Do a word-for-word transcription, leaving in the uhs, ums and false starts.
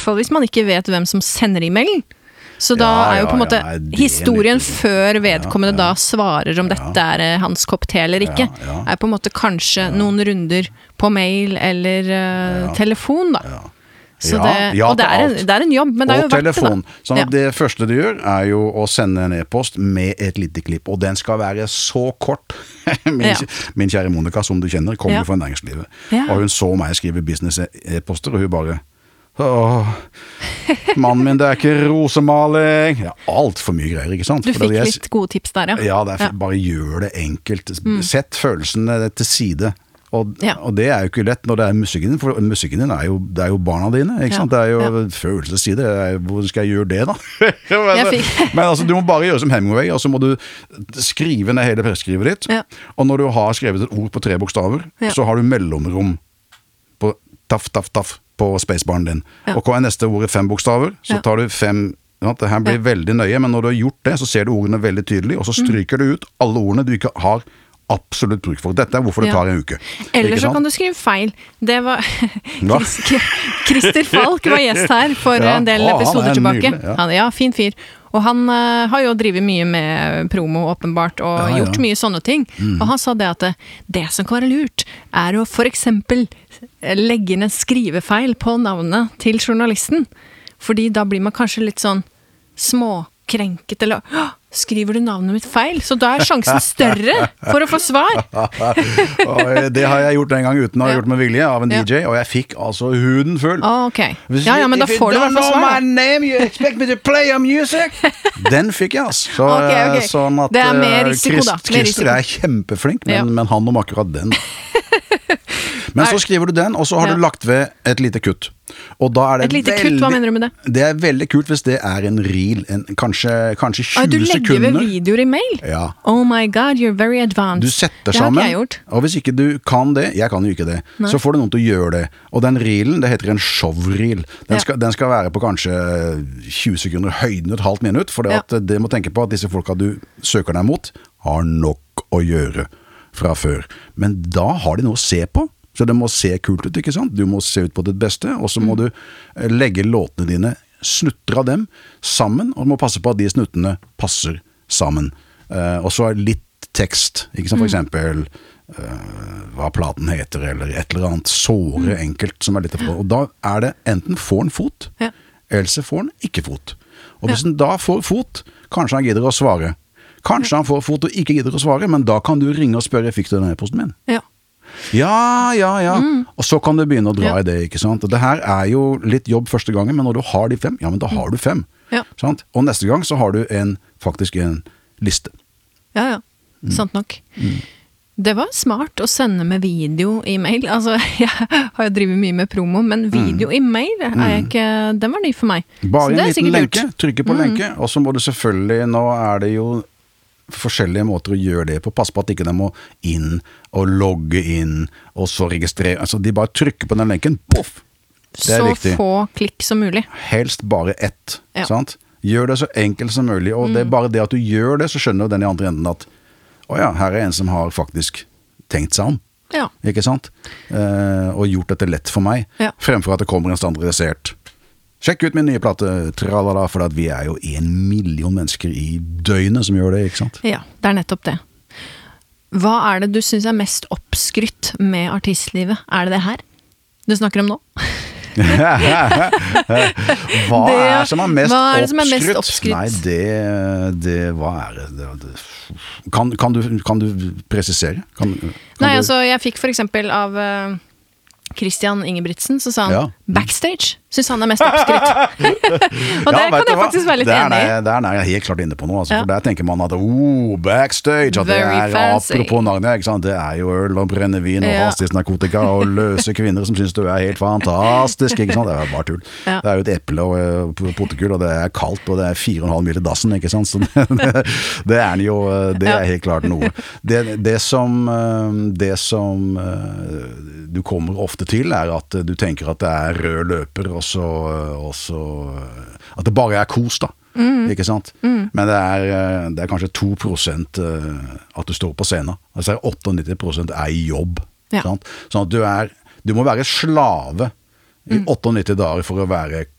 fall hvis man ikke vet hvem som sender e-mailen. Så da Ja, er jo på en ja, måte ja, det er historien litt- før vedkommende ja, ja. da svarer om dette er eh, hans kopp te eller ikke, Ja, ja. er på en måte kanskje noen runder på mail eller eh, telefon da. Ja. Så Ja, det, ja og det til er, en, alt. det er en jobb, men det er jo Og verdt det telefon. da. Sånn at Ja. det første du gjør er jo å sende en e-post med et lite klipp, og den skal være så kort. min, Ja. min kjære Monica, som du kjenner, kommer Ja. fra næringslivet. Ja. Og hun så meg skrive business-e-poster, og hun bare Åh, mannen min, det er ikke rosemaling. Ja, alt for mye greier, ikke sant? Du For fikk jeg- litt gode tips der, ja. Ja, det er, bare gjør det enkelt. Sett følelsene til side. Og, Ja. og det er jo ikke lett når det er musikken din, for musikken din er jo, det er jo barna dine, ikke Ja. sant? Det er jo Ja. følelsesside. Det er jo- Hvordan skal jeg gjøre det, da? men, Jeg fikk- men altså, du må bare gjøre som Hemingway, og så må du skrive ned hele presskrivet ditt. Ja. Og når du har skrevet et ord på tre bokstaver, Ja. så har du mellomrom på taff, taff, taff på spacebaren din. Ja. Og hva er neste ordet fem bokstaver? Så Ja. tar du fem. Ja, det her blir Ja. veldig nøye, men når du har gjort det, så ser du ordene veldig tydelig, og så stryker du ut alle ordene du ikke har absolutt bruk for. Dette er hvorfor det Ja. tar en uke. Eller Ikke så sant? kan du skrive feil. Det var Hva? Chris- Christer Falk var gjest her for Ja. en del Å, han er episoder tilbake. nydelig, ja. Han, ja, fin fyr. Og han eh, har jo drivet mye med promo, åpenbart, og Ja, ja. gjort mye sånne ting. Og han sa det at det, det som kan være lurt, er å for eksempel legge inn en skrivefeil på navnet til journalisten. Fordi da blir man kanskje litt sånn småkrenket, eller «Åh, skriver du navnet mitt feil?» Så da er sjansen større for å få svar. Og det har jeg gjort en gang uten å ha Ja. gjort med vilje av en Ja. D J, og jeg fikk altså huden full. Ah, ok. Ja, ja, men da får du i hvert fall svar. da. name, you expect me to play your music? Den fikk jeg, altså. Så, Ok, ok. Sånn at, Det er mer eh, risiko, Christ- da. Mer Christer risiko. er kjempeflink, men, Ja. men han om akkurat den. Men så skriver du den, og så har Ja. du lagt ved et lite kutt. Og da er det Et lite veldig, kutt, hva mener du med det? Det er veldig kult hvis det er en reel, en, kanskje, kanskje Ah, du tjue legger ved sekunder. videoer i mail? Ja. Oh my god, you're very advanced. Du setter det har sammen, ikke jeg gjort. og hvis ikke du kan det, jeg kan jo ikke det, Nei. så får du noen til å gjøre det. Og den reelen, det heter en showreel. Den, Ja. skal, den skal være på kanskje tjue sekunder, høyden et halvt minutt, for det, Ja. at det må tenke på at disse folka du søker deg mot, har nok å gjøre fra før. Men da har de noe å se på. Så det må se kult ut, ikke sant? Du må se ut på ditt beste, og så må Mm. du eh, legge låtene dine, snutter av dem, sammen, og du må passe på at de snuttene passer sammen. Eh, og så er litt tekst, ikke sant? For Mm. eksempel eh, hva platen heter, eller et eller annet såre enkelt som er litt for. Og da er det enten får en fot, Ja. eller så får han ikke fot. Og hvis han da får fot, kanskje han gidder å svare. Kanskje han får fot og ikke gidder å svare, men da kan du ringe og spørre, fikk du den e-posten min? Ja. Ja, ja, ja. Og så kan du begynne å dra Ja. i det, ikke sant? Og det her er jo litt jobb første gangen, men når du har de fem, ja, men da har du fem. Ja. Sant? Og neste gang så har du en, faktisk en liste. Ja, ja. Mm. Sant nok. Det var smart å sende med video i mail. Altså, jeg har jo drivet mye med promo, men video i mail er jeg ikke, den var ny for meg. Så Mm. Bare det en er liten sikkert lenke, lurt. trykke på lenke, og så må du selvfølgelig, nå er det jo forskjellige måter å gjøre det på, pass på at ikke de må inn og logge inn, og så registrere, altså de bare trykker på den lenken, poff! Det er Så viktig. få klikk som mulig. Helst bare ett, Ja. Mm. sant? Gjør det så enkelt som mulig, og det er bare det at du gjør det, så skjønner jo den i andre enden at, å ja, her er en som har faktisk tenkt seg om, Ja. ikke sant? Eh, og gjort dette lett for meg, Ja. fremfor at det kommer en standardisert. Sjekk ut min nye plate, tralala, for at vi er jo en million mennesker i døgnet som gjør det, ikke sant? Ja, det er nettopp det. Hva er det du synes er mest oppskrytt med artistlivet? Er det det her du snakker om nå? Hva Det- er som er mest hva er det som er mest oppskrytt? oppskrytt? Nei, det, det hva er det? det, det kan, kan, du, kan du presisere? Kan, kan Nei, du, altså, jeg fikk for eksempel av uh, Christian Ingebrigtsen, så sa han Ja. backstage, synes han er mest oppskrytt. Og det Ja, vet kan du jeg hva? faktisk være litt Der enig i. er, der er jeg helt klart inne på noe, altså, Ja. for der tenker man at oh, backstage, at det Very er fancy. apropos Narnia, ikke sant? Det er jo øl og brennevin og Ja. hastighetnarkotika og løse kvinner som synes du er helt fantastisk, ikke sant? Det er bare tull. Ja. Det er jo et eple og eh, potetgull, og det er kaldt, og det er fire og en halv mil i dassen, ikke sant? Så det, det er jo, det er helt klart noe. Det, det som, eh, det som eh, du kommer ofte til er at du tenker at det er rød løper, og så, og så at det bare er kos da, mm. ikke sant? Mm. Men det er, det er kanskje to prosent at du står på scenen. Altså åttiåtte prosent er jobb. Ja. Sant? Sånn at du er, du må være slave i åttiåtte dager for å være